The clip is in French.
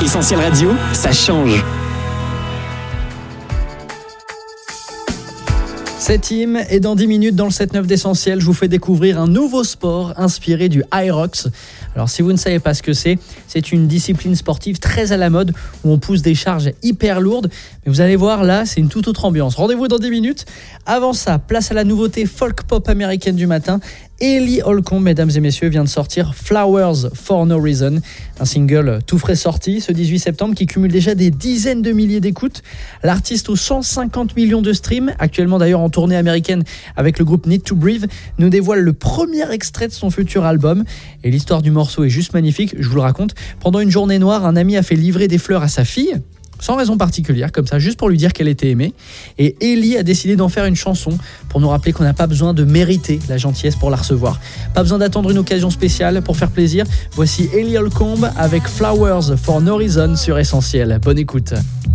Essentiel Radio, ça change. C'est Tim et dans 10 minutes dans le 7-9 d'Essentiel, je vous fais découvrir un nouveau sport inspiré du Hyrox. Alors si vous ne savez pas ce que c'est une discipline sportive très à la mode où on pousse des charges hyper lourdes. Mais vous allez voir là, c'est une toute autre ambiance. Rendez-vous dans 10 minutes. Avant ça, place à la nouveauté folk pop américaine du matin. Ellie Holcomb, mesdames et messieurs, vient de sortir Flowers for No Reason, un single tout frais sorti ce 18 septembre qui cumule déjà des dizaines de milliers d'écoutes. L'artiste aux 150 millions de streams, actuellement d'ailleurs en tournée américaine avec le groupe Need to Breathe, nous dévoile le premier extrait de son futur album. Et l'histoire du morceau est juste magnifique, je vous le raconte. Pendant une journée noire, un ami a fait livrer des fleurs à sa fille, sans raison particulière, comme ça, juste pour lui dire qu'elle était aimée. Et Ellie a décidé d'en faire une chanson pour nous rappeler qu'on n'a pas besoin de mériter la gentillesse pour la recevoir. Pas besoin d'attendre une occasion spéciale pour faire plaisir. Voici Ellie Holcomb avec Flowers for No Reason sur Essentiel. Bonne écoute.